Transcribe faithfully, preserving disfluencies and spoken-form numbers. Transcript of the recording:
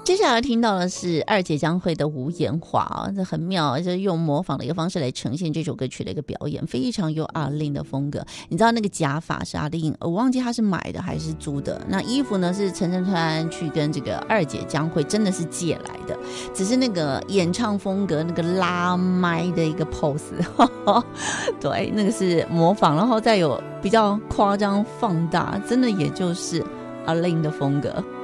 接下来听到的是二姐将会的无言话啊，这很妙，就是用模仿的一个方式来呈现这首歌曲的一个表演，非常有阿令的风格。你知道那个假发是阿令，我忘记他是买的还是租的。那衣服呢是陈澄川去跟这个二姐将会真的是借来的，只是那个演唱风格那个拉麦的一个 pose， 对，那个是模仿，然后再有比较夸张放大，真的也就是阿令的风格。